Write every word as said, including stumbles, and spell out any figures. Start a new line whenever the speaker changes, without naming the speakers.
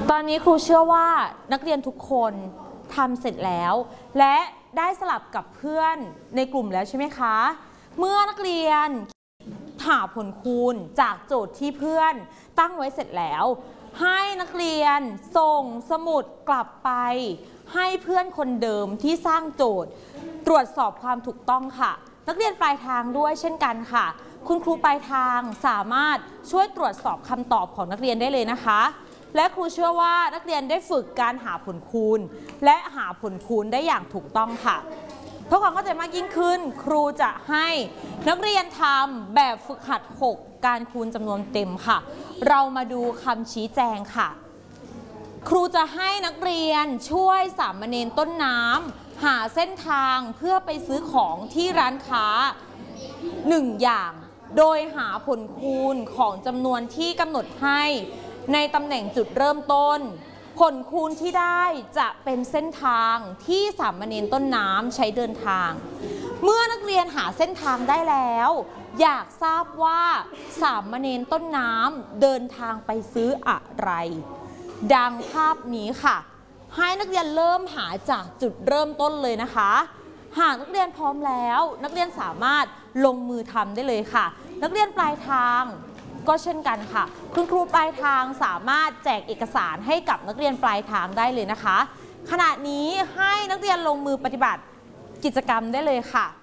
ตอนนี้ครูเชื่อว่านักเรียนทุกคนทำเสร็จแล้วและได้สลับกับเพื่อนในกลุ่มแล้วใช่ไหมคะเมื่อนักเรียนหาผลคูณจากโจทย์ที่เพื่อนตั้งไว้เสร็จแล้วให้นักเรียนส่งสมุดกลับไปให้เพื่อนคนเดิมที่สร้างโจทย์ตรวจสอบความถูกต้องค่ะนักเรียนปลายทางด้วยเช่นกันค่ะคุณครูปลายทางสามารถช่วยตรวจสอบคำตอบของนักเรียนได้เลยนะคะและครูเชื่อว่านักเรียนได้ฝึกการหาผลคูณและหาผลคูณได้อย่างถูกต้องค่ะเพื่อความเข้าใจมากยิ่งขึ้นครูจะให้นักเรียนทำแบบฝึกหัดหกการคูณจำนวนเต็มค่ะเรามาดูคำชี้แจงค่ะครูจะให้นักเรียนช่วยสามเณรต้นน้ำหาเส้นทางเพื่อไปซื้อของที่ร้านค้าหนึ่งอย่างโดยหาผลคูณของจำนวนที่กำหนดให้ในตำแหน่งจุดเริ่มต้นผลคูณที่ได้จะเป็นเส้นทางที่สามเณรต้นน้ำใช้เดินทางเมื่อนักเรียนหาเส้นทางได้แล้วอยากทราบว่าสามเณรต้นน้ำเดินทางไปซื้ออะไรดังภาพนี้ค่ะให้นักเรียนเริ่มหาจากจุดเริ่มต้นเลยนะคะหากนักเรียนพร้อมแล้วนักเรียนสามารถลงมือทำได้เลยค่ะนักเรียนปลายทางก็เช่นกันค่ะคุณครูปลายทางสามารถแจกเอกสารให้กับนักเรียนปลายทางได้เลยนะคะขณะนี้ให้นักเรียนลงมือปฏิบัติกิจกรรมได้เลยค่ะ